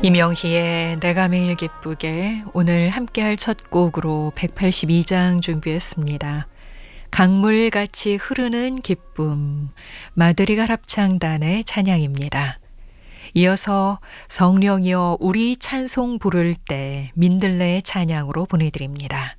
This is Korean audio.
이명희의 내가 매일 기쁘게 오늘 함께할 첫 곡으로 182장 준비했습니다. 강물같이 흐르는 기쁨, 마드리갈 합창단의 찬양입니다. 이어서 성령이여 우리 찬송 부를 때 민들레의 찬양으로 보내드립니다.